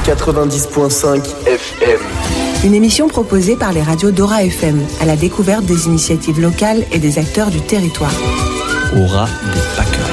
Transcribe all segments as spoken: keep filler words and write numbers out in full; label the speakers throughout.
Speaker 1: quatre-vingt-dix virgule cinq F M.
Speaker 2: Une émission proposée par les radios d'Aura F M, à la découverte des initiatives locales et des acteurs du territoire.
Speaker 3: Aura des pâquerettes.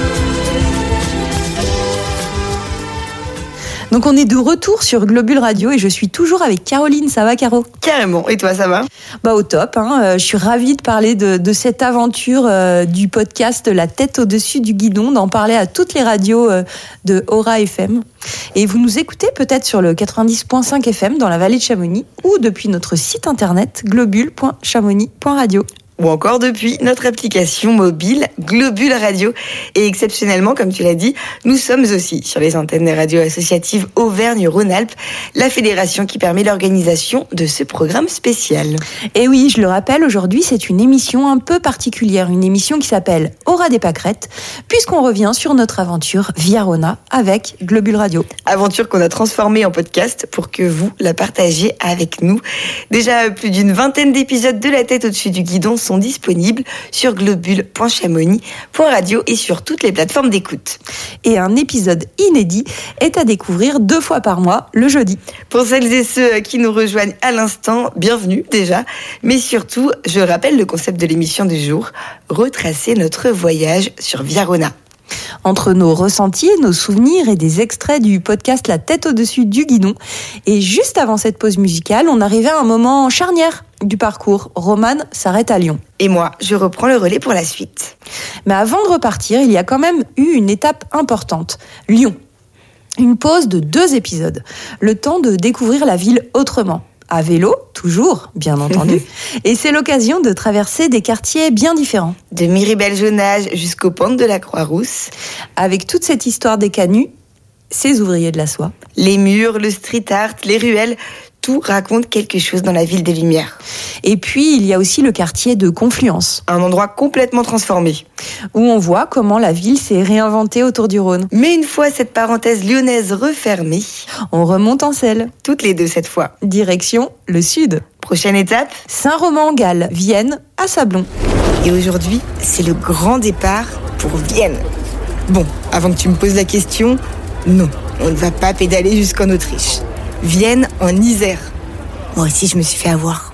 Speaker 4: Donc on est de retour sur Globule Radio et je suis toujours avec Caroline. Ça va, Caro ?
Speaker 5: Carrément. Et toi, ça va ?
Speaker 4: Bah au top. Hein. Euh, je suis ravie de parler de, de cette aventure euh, du podcast La tête au-dessus du guidon, d'en parler à toutes les radios euh, de Aura F M. Et vous nous écoutez peut-être sur le quatre-vingt-dix virgule cinq F M dans la vallée de Chamonix ou depuis notre site internet globule point chamonix point radio.
Speaker 5: Ou encore depuis notre application mobile Globule Radio. Et exceptionnellement, comme tu l'as dit, nous sommes aussi sur les antennes des radios associatives Auvergne-Rhône-Alpes, la fédération qui permet l'organisation de ce programme spécial.
Speaker 4: Et oui, je le rappelle, aujourd'hui, c'est une émission un peu particulière, une émission qui s'appelle Aura des pâquerettes, puisqu'on revient sur notre aventure via Rhôna avec Globule Radio.
Speaker 5: Aventure qu'on a transformée en podcast pour que vous la partagiez avec nous. Déjà, plus d'une vingtaine d'épisodes de La tête au-dessus du guidon sont disponibles sur globule point chamonix point radio et sur toutes les plateformes d'écoute.
Speaker 4: Et un épisode inédit est à découvrir deux fois par mois, le jeudi.
Speaker 5: Pour celles et ceux qui nous rejoignent à l'instant, bienvenue déjà. Mais surtout, je rappelle le concept de l'émission du jour, retracer notre voyage sur Via Rhôna.
Speaker 4: Entre nos ressentis, nos souvenirs et des extraits du podcast La tête au-dessus du guidon. Et juste avant cette pause musicale, on arrivait à un moment charnière du parcours. Romane s'arrête à Lyon.
Speaker 5: Et moi, je reprends le relais pour la suite.
Speaker 4: Mais avant de repartir, il y a quand même eu une étape importante. Lyon. Une pause de deux épisodes. Le temps de découvrir la ville autrement. À vélo, toujours, bien entendu. Et c'est l'occasion de traverser des quartiers bien différents.
Speaker 5: De Miribel-Jonage jusqu'aux pentes de la Croix-Rousse.
Speaker 4: Avec toute cette histoire des canuts, ces ouvriers de la soie.
Speaker 5: Les murs, le street art, les ruelles, tout raconte quelque chose dans la ville des Lumières.
Speaker 4: Et puis, il y a aussi le quartier de Confluence.
Speaker 5: Un endroit complètement transformé.
Speaker 4: Où on voit comment la ville s'est réinventée autour du Rhône.
Speaker 5: Mais une fois cette parenthèse lyonnaise refermée,
Speaker 4: on remonte en selle.
Speaker 5: Toutes les deux cette fois.
Speaker 4: Direction le sud.
Speaker 5: Prochaine étape,
Speaker 4: Saint-Romain-en-Galles, Vienne, à Sablons.
Speaker 5: Et aujourd'hui, c'est le grand départ pour Vienne. Bon, avant que tu me poses la question, non, on ne va pas pédaler jusqu'en Autriche. Vienne en Isère. Moi aussi, je me suis fait avoir.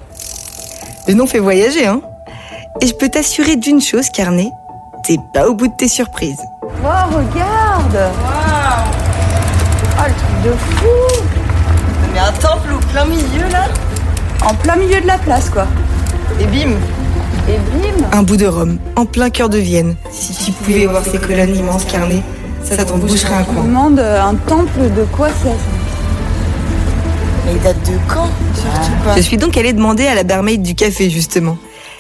Speaker 5: Le nom fait voyager, hein. Et je peux t'assurer d'une chose, Carnet, t'es pas au bout de tes surprises.
Speaker 4: Wow, regarde. Waouh. Oh, le truc de fou.
Speaker 5: Mais un temple au plein milieu, là.
Speaker 4: En plein milieu de la place, quoi.
Speaker 5: Et bim.
Speaker 4: Et bim.
Speaker 5: Un bout de Rome, en plein cœur de Vienne. Si tu pouvais voir ces colonnes immenses, Carnet, ça, ça t'en boucherait un coin.
Speaker 4: Je me demande un temple de quoi c'est.
Speaker 5: Mais il date de quand, surtout pas. Je suis donc allée demander à la barmaid du café, justement.